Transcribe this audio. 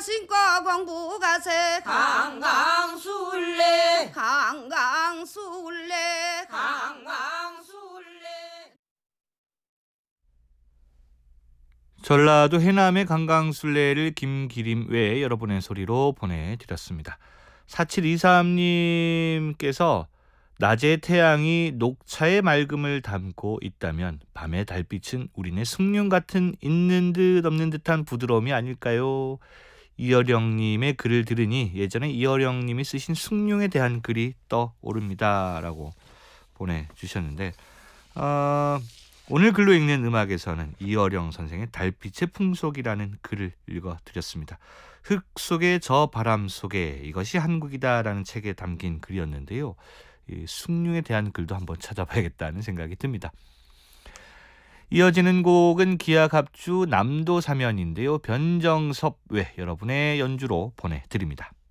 신고 공부가세 강강술래 강강술래 강강술래. 전라도 해남의 강강술래를 김기림 외에 여러분의 소리로 보내드렸습니다. 4723님께서 낮에 태양이 녹차의 맑음을 담고 있다면 밤의 달빛은 우리네 숭늉 같은 있는 듯 없는 듯한 부드러움이 아닐까요? 이어령님의 글을 들으니 예전에 이어령님이 쓰신 숭늉에 대한 글이 떠오릅니다 라고 보내주셨는데 오늘 글로 읽는 음악에서는 이어령 선생의 달빛의 풍속이라는 글을 읽어드렸습니다. 흙 속에 저 바람 속에 이것이 한국이다라는 책에 담긴 글이었는데요. 이 숭늉에 대한 글도 한번 찾아봐야겠다는 생각이 듭니다. 이어지는 곡은 기아갑주 남도사면인데요. 변정섭 외 여러분의 연주로 보내드립니다.